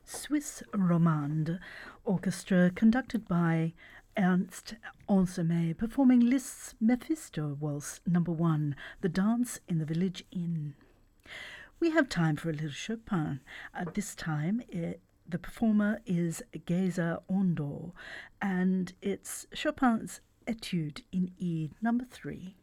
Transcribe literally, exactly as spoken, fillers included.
Swiss Romande Orchestra, conducted by Ernst Ansermet, performing Liszt's Mephisto Waltz Number One, The Dance in the Village Inn. We have time for a little Chopin. At this time, it, the performer is Geza Ondor, and it's Chopin's Etude in E Number Three.